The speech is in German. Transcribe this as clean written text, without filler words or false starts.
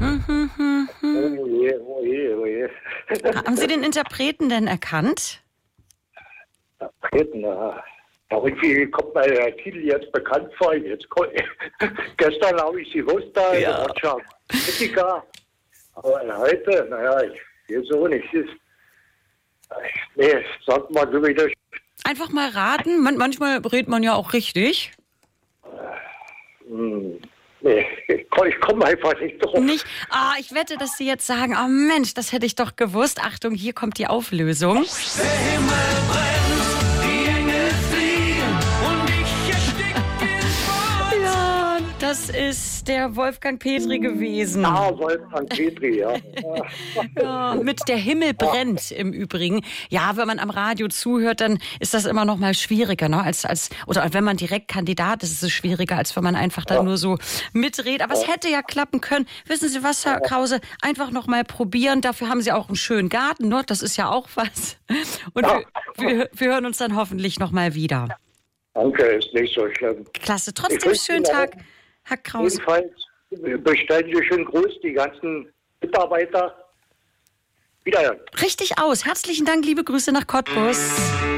Oh je, oh je, oh je. Haben Sie den Interpreten denn erkannt? Interpreten, ja. Irgendwie kommt mir der Titel jetzt bekannt vor. Gestern habe ich sie gewusst, da Ja. Kritiker. Aber heute, naja, ich weiß auch nicht. Nee, sagt mal so wieder. Einfach mal raten. Manchmal redet man ja auch richtig. Nee, ich komme einfach nicht drauf. Nicht? Ich wette, dass Sie jetzt sagen, oh Mensch, das hätte ich doch gewusst. Achtung, hier kommt die Auflösung. Der Himmel brennt, die Engel fliegen und ich erstick in Feuer. Ja, das ist der Wolfgang Petri gewesen. Wolfgang Petri, ja. Ja, mit Der Himmel brennt im Übrigen. Ja, wenn man am Radio zuhört, dann ist das immer noch mal schwieriger, ne? Oder wenn man direkt Kandidat ist, ist es schwieriger, als wenn man einfach dann nur so mitredet. Aber es hätte ja klappen können. Wissen Sie was, Herr Krause? Einfach noch mal probieren. Dafür haben Sie auch einen schönen Garten, ne? Das ist ja auch was. Und wir hören uns dann hoffentlich noch mal wieder. Danke, ist nicht so schlimm. Klasse. Trotzdem schönen Tag, Herr Krause. Jedenfalls bestellen Sie schön Gruß, die ganzen Mitarbeiter. Wiederhören. Richtig aus. Herzlichen Dank, liebe Grüße nach Cottbus.